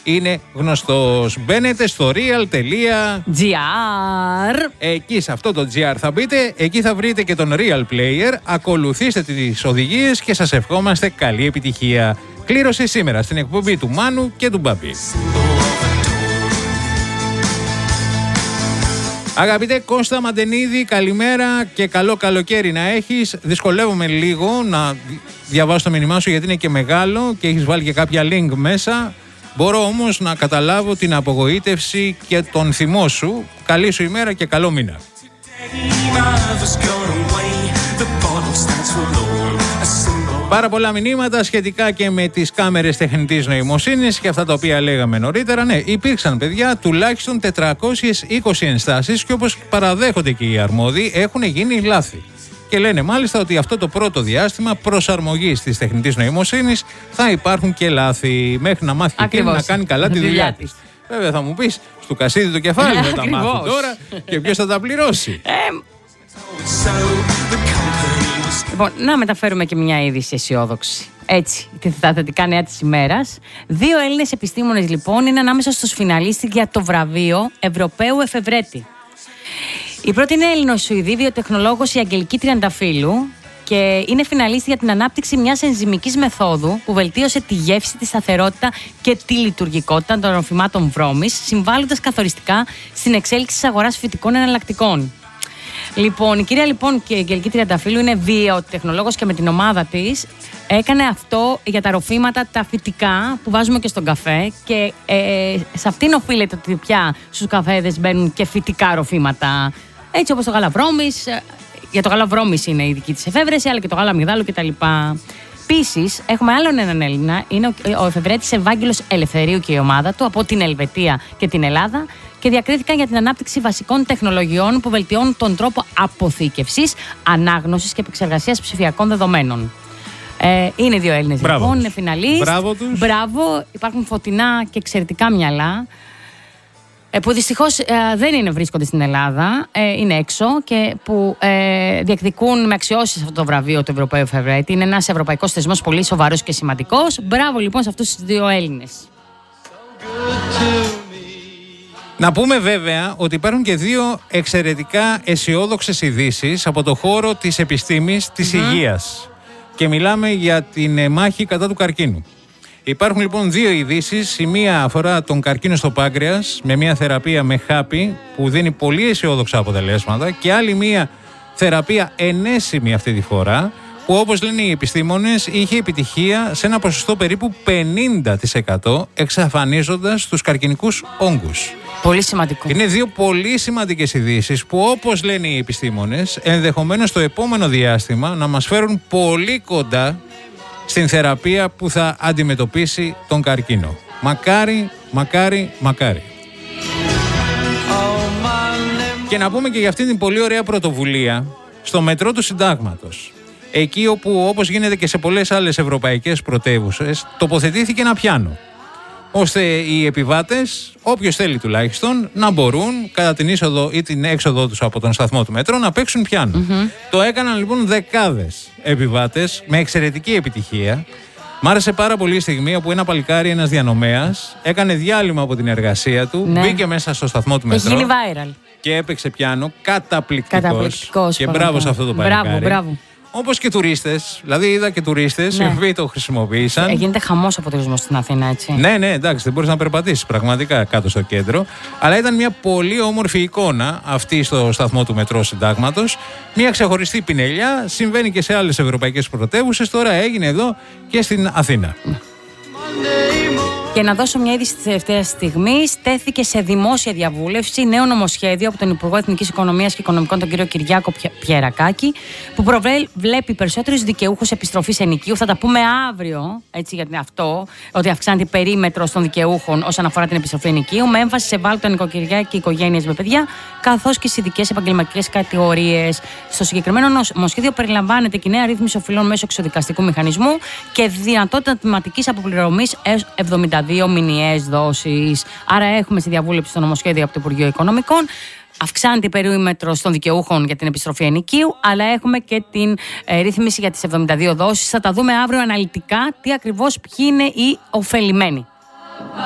είναι γνωστός. Μπαίνετε στο real.gr. Εκεί σε αυτό το GR θα μπείτε, εκεί θα βρείτε και τον Real Player. Ακολουθήστε τις οδηγίες και σας ευχόμαστε καλή επιτυχία. Κλήρωση σήμερα στην εκπομπή του Μάνου και του Μπάμπη. Αγαπητέ Κώστα Μαντενίδη, καλημέρα και καλό καλοκαίρι να έχεις. Δυσκολεύομαι λίγο να διαβάσω το μήνυμά σου γιατί είναι και μεγάλο και έχεις βάλει και κάποια link μέσα. Μπορώ όμως να καταλάβω την απογοήτευση και τον θυμό σου. Καλή σου ημέρα και καλό μήνα. Πάρα πολλά μηνύματα σχετικά και με τις κάμερες τεχνητής νοημοσύνης και αυτά τα οποία λέγαμε νωρίτερα. Ναι, υπήρξαν παιδιά τουλάχιστον 420 ενστάσεις και όπως παραδέχονται και οι αρμόδιοι έχουν γίνει λάθη. Και λένε μάλιστα ότι αυτό το πρώτο διάστημα προσαρμογής της τεχνητής νοημοσύνης θα υπάρχουν και λάθη μέχρι να μάθει εκείνη να κάνει καλά τη δουλειά της. Βέβαια θα μου πεις, στο κασίδι το κεφάλι θα τα μάθει τώρα και ποιος θα τα πληρώσει. Λοιπόν, να μεταφέρουμε και μια είδηση αισιόδοξη. Έτσι, τη θετικά νέα της ημέρας. 2 Έλληνες επιστήμονες λοιπόν είναι ανάμεσα στους φιναλίστες για το βραβείο Ευρωπαίου Εφευρέτη. Η πρώτη είναι Έλληνο-Σουηδή βιοτεχνολόγος η Αγγελική Τριανταφύλου και είναι φιναλίστη για την ανάπτυξη μιας ενζυμικής μεθόδου που βελτίωσε τη γεύση, τη σταθερότητα και τη λειτουργικότητα των ροφημάτων βρώμης, συμβάλλοντας καθοριστικά στην εξέλιξη της αγοράς φυτικών εναλλακτικών. Λοιπόν, η κυρία λοιπόν και η Αγγελική Τριανταφύλου είναι βιοτεχνολόγος και με την ομάδα της έκανε αυτό για τα ροφήματα τα φυτικά που βάζουμε και στον καφέ και σε αυτήν οφείλεται ότι πια στους καφέδες μπαίνουν και φυτικά ροφήματα, έτσι όπως το γάλα βρώμης. Για το γάλα βρώμης είναι η δική της εφεύρεση, αλλά και το γάλα αμυγδάλου κτλ. Επίσης, έχουμε άλλον έναν Έλληνα, είναι ο εφευρέτης Ευάγγελος Ελευθερίου και η ομάδα του από την Ελβετία και την Ελλάδα και διακρίθηκαν για την ανάπτυξη βασικών τεχνολογιών που βελτιώνουν τον τρόπο αποθήκευσης, ανάγνωσης και επεξεργασίας ψηφιακών δεδομένων. Είναι 2 Έλληνες λοιπόν, είναι φιναλίστ. Μπράβο τους. Μπράβο, υπάρχουν φωτεινά και εξαιρετικά μυαλά. Που δυστυχώς δεν βρίσκονται στην Ελλάδα, είναι έξω και που διεκδικούν με αξιώσεις αυτό το βραβείο του Ευρωπαίου Εφευρέτη. Είναι ένας ευρωπαϊκός θεσμός πολύ σοβαρός και σημαντικός. Μπράβο λοιπόν σε αυτούς τους 2 Έλληνες. Να πούμε βέβαια ότι υπάρχουν και 2 εξαιρετικά αισιόδοξες ειδήσεις από το χώρο της επιστήμης της υγείας. Και μιλάμε για την μάχη κατά του καρκίνου. Υπάρχουν λοιπόν 2 ειδήσεις. Η μία αφορά τον καρκίνο στο πάγκρεας με μια θεραπεία με χάπι που δίνει πολύ αισιόδοξα αποτελέσματα και άλλη μια θεραπεία ενέσιμη αυτή τη φορά που όπως λένε οι επιστήμονες είχε επιτυχία σε ένα ποσοστό περίπου 50% εξαφανίζοντας τους καρκινικούς όγκους. Πολύ σημαντικό. Είναι 2 πολύ σημαντικές ειδήσεις που όπως λένε οι επιστήμονες ενδεχομένως το επόμενο διάστημα να μας φέρουν πολύ κοντά στην θεραπεία που θα αντιμετωπίσει τον καρκίνο. Μακάρι, μακάρι, μακάρι. Και να πούμε και για αυτή την πολύ ωραία πρωτοβουλία στο μετρό του Συντάγματος. Εκεί όπου όπως γίνεται και σε πολλές άλλες ευρωπαϊκές πρωτεύουσες τοποθετήθηκε ένα πιάνο. Ώστε οι επιβάτες, όποιος θέλει τουλάχιστον, να μπορούν κατά την είσοδο ή την έξοδο τους από τον σταθμό του μετρό να παίξουν πιάνο. Το έκαναν λοιπόν δεκάδες επιβάτες με εξαιρετική επιτυχία. Μ' άρεσε πάρα πολύ η στιγμή όπου ένα παλικάρι, ένας διανομέας, έκανε διάλειμμα από την εργασία του, μπήκε μέσα στο σταθμό του μετρό. Έχει γίνει viral. Και έπαιξε πιάνο καταπληκτικός. Και μπράβο σε αυτό το παλικάρι. Μπράβο. Όπως και τουρίστες, δηλαδή είδα και τουρίστες οι οποίοι το χρησιμοποίησαν. Γίνεται χαμός από τουρισμό στην Αθήνα, έτσι. Ναι, εντάξει, δεν μπορείς να περπατήσεις πραγματικά κάτω στο κέντρο. Αλλά ήταν μια πολύ όμορφη εικόνα αυτή στο σταθμό του μετρό Συντάγματος. Μια ξεχωριστή πινελιά, συμβαίνει και σε άλλες ευρωπαϊκές πρωτεύουσες. Τώρα έγινε εδώ και στην Αθήνα. Και να δώσω μια είδηση τη τελευταία στιγμή. Τέθηκε σε δημόσια διαβούλευση νέο νομοσχέδιο από τον Υπουργό Εθνικής Οικονομίας και Οικονομικών, τον κύριο Κυριάκο Πιερακάκη, που προβλέπει περισσότερους δικαιούχους επιστροφής ενοικίου. Θα τα πούμε αύριο, έτσι, γιατί είναι αυτό, ότι αυξάνεται η περίμετρος των δικαιούχων όσον αφορά την επιστροφή ενοικίου, με έμφαση σε ευάλωτα νοικοκυριά και οικογένειες με παιδιά, καθώς και σε ειδικές επαγγελματικές κατηγορίες. Στο συγκεκριμένο νομοσχέδιο περιλαμβάνεται και η νέα ρύθμιση οφειλών μέσω εξοδικαστικού μηχανισμού και δυνατότητα τμηματικής αποπληρωμής έως 72 μηνιαίες δόσεις. Άρα έχουμε στη διαβούλευση το νομοσχέδιο από το Υπουργείο Οικονομικών. Αυξάνεται η περίμετρος των δικαιούχων για την επιστροφή ενοικίου, αλλά έχουμε και την ρύθμιση για τις 72 δόσεις. Θα τα δούμε αύριο αναλυτικά τι ακριβώς ποιοι είναι οι ωφελημένοι.